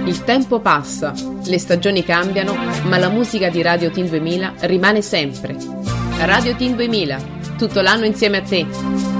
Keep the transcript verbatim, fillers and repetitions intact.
Il tempo passa, le stagioni cambiano, ma la musica di Radio Teen duemila rimane sempre. Radio Teen duemila, tutto l'anno insieme a te.